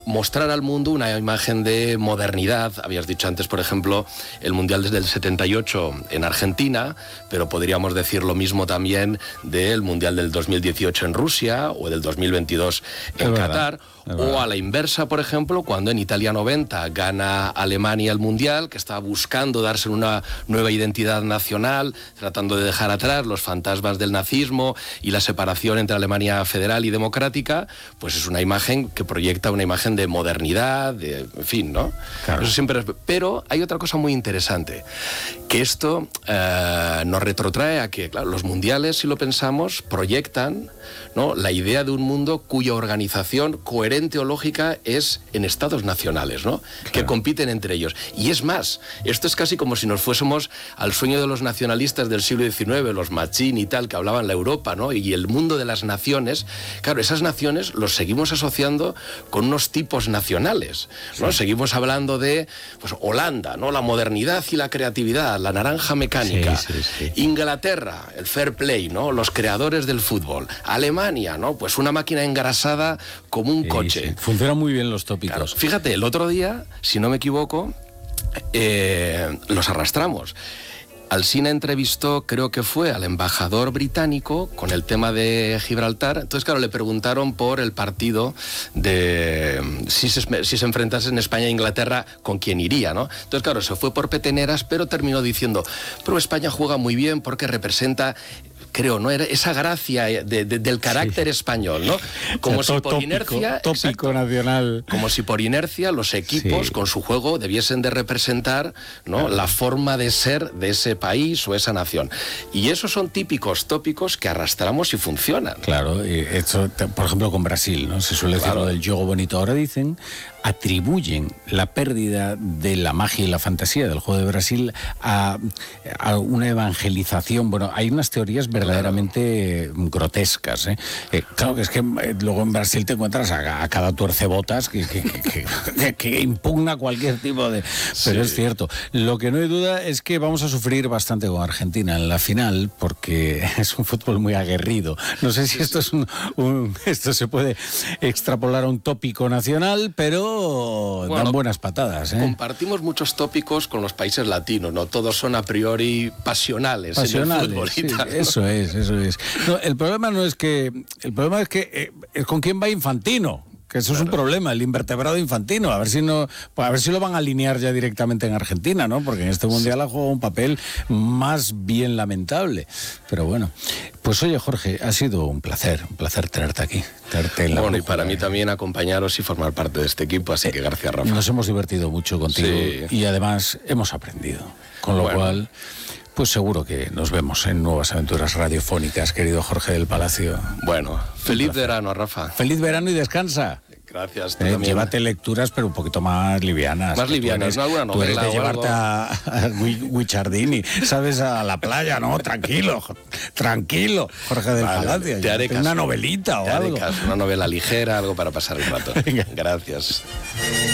mostrar al mundo una imagen de modernidad. Habías dicho antes, por ejemplo, el Mundial desde el 78 en Argentina, pero podríamos decir lo mismo también del Mundial del 2018 en Rusia o del 2022 en Qatar. O a la inversa, por ejemplo, cuando en Italia 90 gana Alemania el Mundial, que está buscando darse una nueva identidad nacional, tratando de dejar atrás los fantasmas del nazismo y la separación entre Alemania federal y democrática, pues es una imagen que proyecta una imagen de modernidad, en fin, ¿no? Claro. Eso siempre. Pero hay otra cosa muy interesante, que esto nos retrotrae a que, claro, los mundiales, si lo pensamos, proyectan, ¿no?, la idea de un mundo cuya organización coherente o lógica es en estados nacionales, ¿no? Claro. Que compiten entre ellos. Y es más, esto es casi como si nos fuésemos al sueño de los nacionalistas del siglo XIX, los Mazzini y tal, que hablaban la Europa, ¿no?, y el mundo de las naciones. Claro, esas naciones los seguimos asociando con unos tipos nacionales, ¿no? Sí. Seguimos hablando de, pues, Holanda, ¿no?, la modernidad y la creatividad, la naranja mecánica. Sí. Inglaterra, el fair play, ¿no?, los creadores del fútbol. Alemania, ¿no?, pues una máquina engrasada como un coche. Sí. Funcionan muy bien los tópicos. Claro. Fíjate, el otro día, si no me equivoco, los arrastramos. Alsina entrevistó, creo que fue al embajador británico con el tema de Gibraltar. Entonces, claro, le preguntaron por el partido de si se enfrentase en España e Inglaterra, con quién iría, ¿no? Entonces, claro, se fue por peteneras, pero terminó diciendo, pero España juega muy bien porque representa, creo, ¿no?, era esa gracia del carácter español, ¿no? Como, o sea, si por inercia... Tópico nacional. Como si por inercia los equipos, con su juego, debiesen de representar, ¿no?, la forma de ser de ese país o esa nación. Y esos son típicos tópicos que arrastramos y funcionan. Claro, y esto, por ejemplo, con Brasil, ¿no? Se suele decir lo del juego bonito. Ahora dicen, atribuyen la pérdida de la magia y la fantasía del juego de Brasil a una evangelización. Bueno, hay unas teorías verdaderamente grotescas, ¿eh? Claro, que es que luego en Brasil te encuentras a cada tuercebotas que impugna cualquier tipo de... Pero es cierto. Lo que no hay duda es que vamos a sufrir bastante con Argentina en la final, porque es un fútbol muy aguerrido. No sé si esto es esto se puede extrapolar a un tópico nacional, pero bueno, dan buenas patadas, ¿eh? Compartimos muchos tópicos con los países latinos, ¿no? Todos son a priori pasionales en el fútbol. Sí, eso es. No, el problema es que es con quién va Infantino. Que eso es un problema, el invertebrado Infantino. A ver si lo van a alinear ya directamente en Argentina, ¿no? Porque en este mundial ha jugado un papel más bien lamentable. Pero bueno, pues oye, Jorge, ha sido un placer tenerte aquí. Bueno, y para mí también acompañaros y formar parte de este equipo, así que gracias, Rafa. Nos hemos divertido mucho contigo y además hemos aprendido. Con lo cual, pues seguro que nos vemos en nuevas aventuras radiofónicas, querido Jorge del Palacio. Bueno, feliz verano, Rafa. Feliz verano y descansa. Gracias. Llévate lecturas, pero un poquito más livianas. Más livianas, ¿no? Alguna novela. Tú eres de llevarte a Guicciardini, ¿sabes? A la playa, ¿no? Tranquilo, Jorge del Palacio. Te haré caso. Una novelita o algo. Una novela ligera, algo para pasar el rato. Gracias.